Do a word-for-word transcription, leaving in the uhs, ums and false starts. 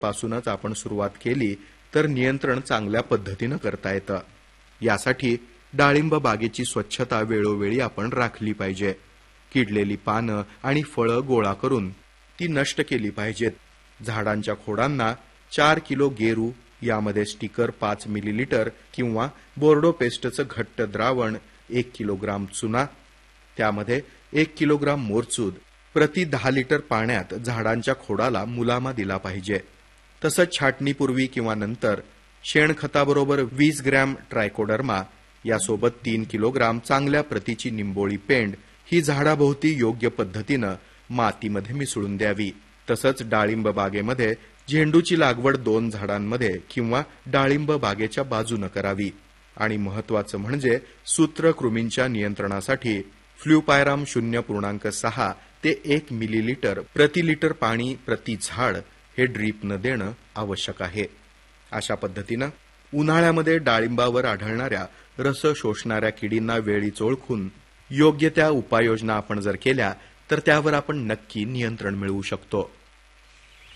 पासूनच आपण सुरुवात केली तर नियंत्रण चांगल्या पद्धतीनं करता येतं. यासाठी डाळिंब बागेची स्वच्छता वेळोवेळी आपण राखली पाहिजे. किडलेली पानं आणि फळं गोळा करून ती नष्ट केली पाहिजेत. झाडांच्या खोडांना चार किलो गेरू, यामध्ये स्टिकर पाच मिलीलिटर किंवा बोर्डो पेस्टचं घट्ट द्रावण एक किलोग्राम चुना, त्यामध्ये एक किलोग्राम मोरचूद प्रति दहा लिटर पाण्यात झाडांच्या खोडाला मुलामा दिला पाहिजे. तसंच छाटणीपूर्वी किंवा नंतर शेणखताबरोबर वीस ग्रॅम ट्रायकोडर्मा यासोबत तीन किलोग्राम चांगल्या प्रतीची निंबोळी पेंड ही झाडाभोवती योग्य पद्धतीनं मातीमध्ये मिसळून द्यावी. तसंच डाळिंब बागेमध्ये झेंडूची लागवड दोन झाडांमध्ये किंवा डाळिंब बागेच्या बाजूनं करावी. आणि महत्वाचं म्हणजे सूत्रकृमींच्या नियंत्रणासाठी फ्ल्युपायराम शून्य पूर्णांक सहा ते एक मिलीलिटर प्रति लिटर पाणी प्रति झाड हे ड्रीपनं देणं आवश्यक आहे. अशा पद्धतीनं उन्हाळ्यामध्ये डाळिंबावर आढळणाऱ्या रस शोषणाऱ्या किडींना वेळीच ओळखून योग्य त्या उपाययोजना आपण जर केल्या तर त्यावर आपण नक्की नियंत्रण मिळवू शकतो.